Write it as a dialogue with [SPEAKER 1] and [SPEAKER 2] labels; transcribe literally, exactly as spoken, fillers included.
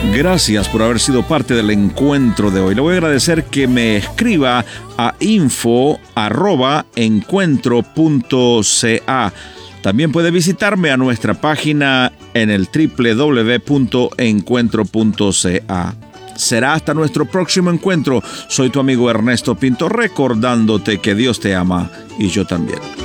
[SPEAKER 1] Gracias por haber sido parte del encuentro de hoy. Le voy a agradecer que me escriba a info arroba encuentro punto ca. También puede visitarme a nuestra página en el doble u doble u doble u punto encuentro punto ca. Será hasta nuestro próximo encuentro. Soy tu amigo Ernesto Pinto, recordándote que Dios te ama y yo también.